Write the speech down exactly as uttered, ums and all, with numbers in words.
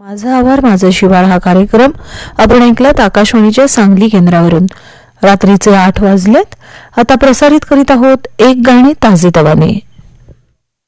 माझा आभार माझं शिवार हा कार्यक्रम आपण ऐकलात आकाशवाणीच्या सांगली केंद्रावरून. रात्रीचे आठ वाजलेत. आता प्रसारित करीत आहोत एक गाणे ताजे तवाने.